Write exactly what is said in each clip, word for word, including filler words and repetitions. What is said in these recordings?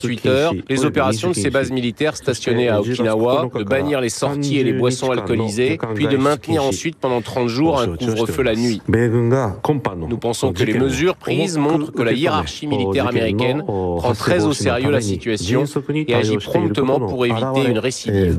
Twitter, les opérations de ces bases militaires stationnées à Okinawa, de bannir les sorties et les boissons alcoolisées, puis de maintenir ensuite pendant trente jours un couvre-feu la nuit. Nous pensons que les mesures prises montrent que la hiérarchie militaire américaine prend très au sérieux la situation et agit promptement pour éviter une récidive.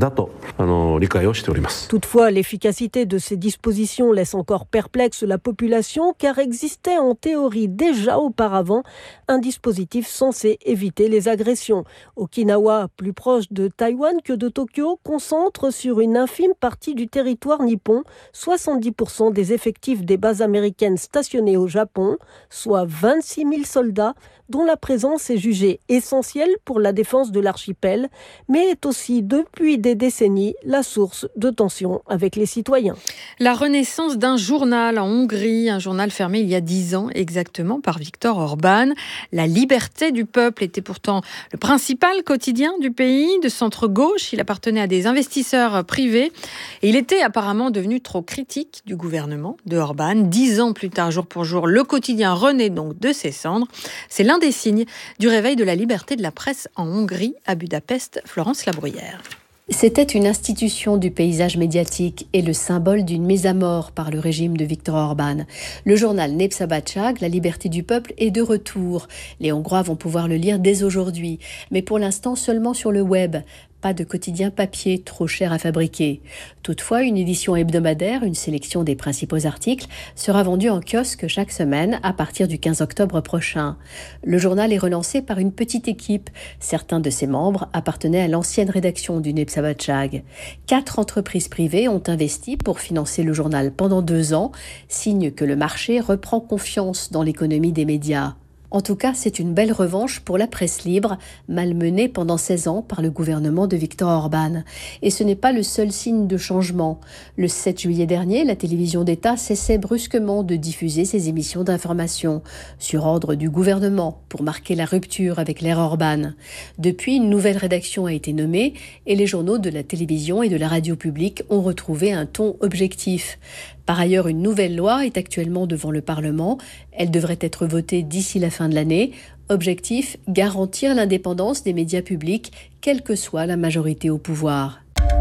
Toutefois, l'efficacité de ces dispositions laisse encore perplexe la population car existait en théorie déjà auparavant un dispositif censé éviter les agressions. Okinawa, plus proche de Taïwan que de Tokyo, concentre sur une infime partie du territoire nippon soixante-dix pour cent des effectifs des bases américaines stationnées au Japon, soit vingt-six mille soldats dont la présence est jugée essentielle pour la défense de l'archipel, mais est aussi depuis des décennies la source de tensions avec les citoyens. La renaissance d'un journal en Hongrie, un journal fermé il y a dix ans exactement par Viktor Orban. La liberté du peuple était pourtant le principal quotidien du pays, de centre-gauche. Il appartenait à des investisseurs privés et il était apparemment devenu trop critique du gouvernement de Orban. Dix ans plus tard, jour pour jour, le quotidien renaît donc de ses cendres. C'est l'un des signes du réveil de la liberté de la presse en Hongrie, à Budapest. Florence Labruyère. C'était une institution du paysage médiatique et le symbole d'une mise à mort par le régime de Viktor Orban. Le journal Népszabadság, La liberté du peuple, est de retour. Les Hongrois vont pouvoir le lire dès aujourd'hui, mais pour l'instant seulement sur le web. Pas de quotidien papier trop cher à fabriquer. Toutefois, une édition hebdomadaire, une sélection des principaux articles, sera vendue en kiosque chaque semaine à partir du quinze octobre prochain. Le journal est relancé par une petite équipe. Certains de ses membres appartenaient à l'ancienne rédaction du Népszabadság. Quatre entreprises privées ont investi pour financer le journal pendant deux ans, signe que le marché reprend confiance dans l'économie des médias. En tout cas, c'est une belle revanche pour la presse libre, malmenée pendant seize ans par le gouvernement de Viktor Orban. Et ce n'est pas le seul signe de changement. Le sept juillet dernier, la télévision d'État cessait brusquement de diffuser ses émissions d'information, sur ordre du gouvernement, pour marquer la rupture avec l'ère Orban. Depuis, une nouvelle rédaction a été nommée et les journaux de la télévision et de la radio publique ont retrouvé un ton objectif. Par ailleurs, une nouvelle loi est actuellement devant le Parlement. Elle devrait être votée d'ici la fin de l'année. Objectif, garantir l'indépendance des médias publics, quelle que soit la majorité au pouvoir.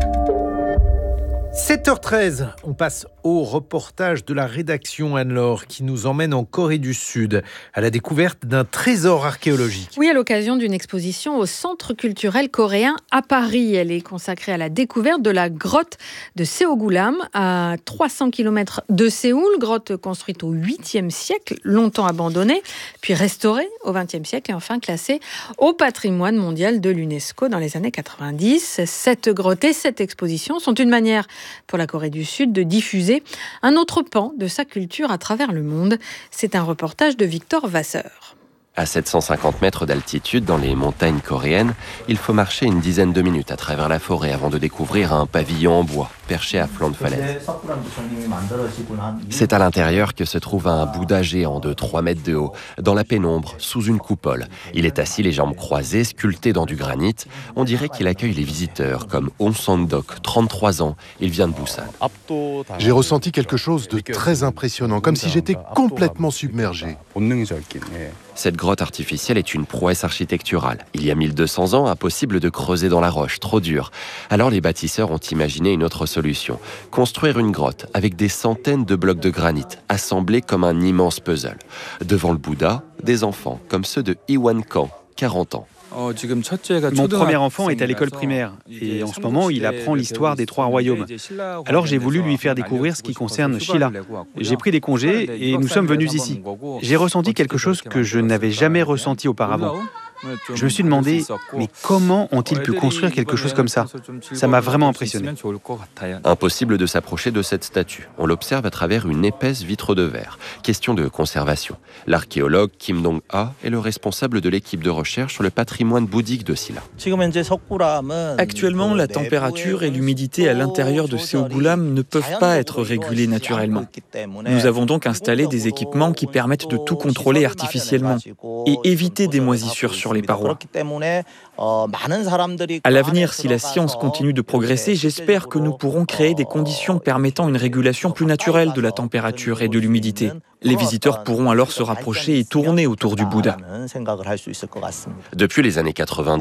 sept heures treize, on passe au reportage de la rédaction Anne-Laure qui nous emmène en Corée du Sud à la découverte d'un trésor archéologique. Oui, à l'occasion d'une exposition au Centre culturel coréen à Paris. Elle est consacrée à la découverte de la grotte de Seogulam à trois cents kilomètres de Séoul, grotte construite au huitième siècle, longtemps abandonnée, puis restaurée au vingtième siècle et enfin classée au patrimoine mondial de l'UNESCO dans les années quatre-vingt-dix. Cette grotte et cette exposition sont une manière pour la Corée du Sud de diffuser un autre pan de sa culture à travers le monde. C'est un reportage de Victor Vasseur. À sept cent cinquante mètres d'altitude, dans les montagnes coréennes, il faut marcher une dizaine de minutes à travers la forêt avant de découvrir un pavillon en bois, perché à flanc de falaise. C'est à l'intérieur que se trouve un Bouddha géant de trois mètres de haut, dans la pénombre, sous une coupole. Il est assis, les jambes croisées, sculpté dans du granit. On dirait qu'il accueille les visiteurs, comme On Sang-dok, trente-trois ans. Il vient de Busan. J'ai ressenti quelque chose de très impressionnant, comme si j'étais complètement submergé. Cette grotte artificielle est une prouesse architecturale. Il y a mille deux cents ans, impossible de creuser dans la roche, trop dur. Alors les bâtisseurs ont imaginé une autre solution. Construire une grotte avec des centaines de blocs de granit, assemblés comme un immense puzzle. Devant le Bouddha, des enfants, comme ceux de Iwan Kang, quarante ans. Mon premier enfant est à l'école primaire et en ce moment il apprend l'histoire des trois royaumes. Alors j'ai voulu lui faire découvrir ce qui concerne Shilla. J'ai pris des congés et nous sommes venus ici. J'ai ressenti quelque chose que je n'avais jamais ressenti auparavant. Je me suis demandé, mais comment ont-ils pu construire quelque chose comme ça ? Ça m'a vraiment impressionné. Impossible de s'approcher de cette statue. On l'observe à travers une épaisse vitre de verre. Question de conservation. L'archéologue Kim Dong-ha est le responsable de l'équipe de recherche sur le patrimoine bouddhique de Silla. Actuellement, la température et l'humidité à l'intérieur de Seogulam ne peuvent pas être régulées naturellement. Nous avons donc installé des équipements qui permettent de tout contrôler artificiellement et éviter des moisissures sur sur les parois. À l'avenir, si la science continue de progresser, j'espère que nous pourrons créer des conditions permettant une régulation plus naturelle de la température et de l'humidité. Les visiteurs pourront alors se rapprocher et tourner autour du Bouddha. Depuis les années quatre-vingt-dix,